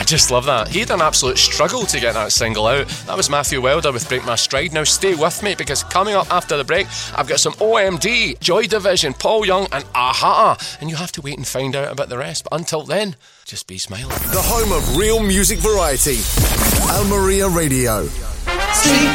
just love that. He had an absolute struggle to get that single out. That was Matthew Wilder with Break My Stride. Now stay with me, because coming up after the break, I've got some OMD, Joy Division, Paul Young and Aha, and you have to wait and find out about the rest. But until then, just be smiling. The home of real music variety. Al Maria Radio. Sleep